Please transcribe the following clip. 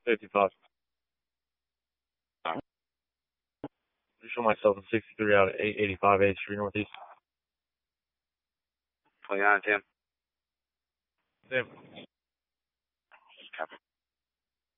55. Show myself in 63 out of 885 8th Street Northeast. 29, Tim. Tim.